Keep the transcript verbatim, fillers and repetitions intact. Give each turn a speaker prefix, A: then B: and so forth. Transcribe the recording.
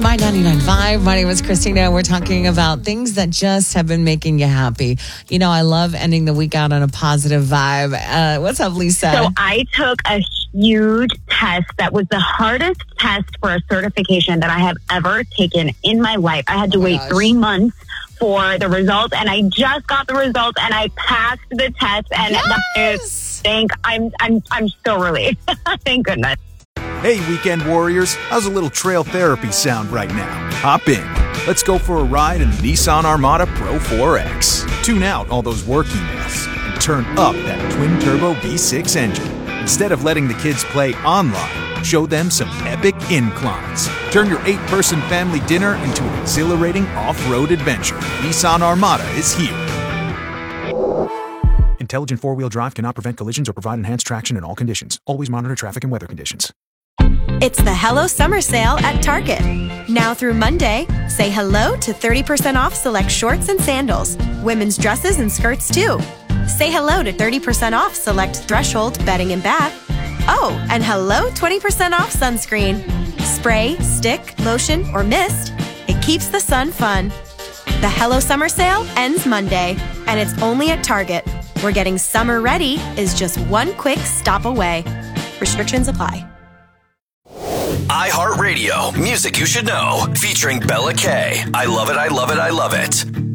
A: My ninety-nine point five. My name is Christina. We're talking about things that just have been making you happy. You know, I love ending the week out on a positive vibe. Uh, what's up, Lisa?
B: So I took a huge test that was the hardest test for a certification that I have ever taken in my life. I had to
A: Oh my
B: wait
A: gosh.
B: three months for the results, and I just got the results, and I passed the test. And that
A: Yes!
B: is, thank, I'm, I'm, I'm so relieved. Thank goodness.
C: Hey, weekend warriors, how's a little trail therapy sound right now? Hop in. Let's go for a ride in the Nissan Armada Pro four X. Tune out all those work emails and turn up that twin-turbo V six engine. Instead of letting the kids play online, show them some epic inclines. Turn your eight-person family dinner into an exhilarating off-road adventure. Nissan Armada is here. Intelligent four-wheel drive cannot prevent collisions or provide enhanced traction in all conditions. Always monitor traffic and weather conditions.
D: It's the Hello Summer Sale at Target. Now through Monday, say hello to thirty percent off select shorts and sandals, women's dresses and skirts too. Say hello to thirty percent off select Threshold bedding and bath. Oh, and hello twenty percent off sunscreen. Spray, stick, lotion, or mist. It keeps the sun fun. The Hello Summer Sale ends Monday, and it's only at Target, where getting summer ready is just one quick stop away. Restrictions apply.
E: iHeartRadio, music you should know, featuring Bella K. I love it, I love it, I love it.